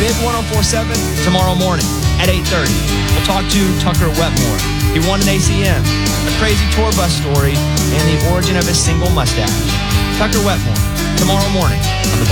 Big 1047 tomorrow morning at 8:30. We'll talk to Tucker Wetmore. He won an ACM, a crazy tour bus story, and the origin of his single mustache. Tucker Wetmore tomorrow morning on the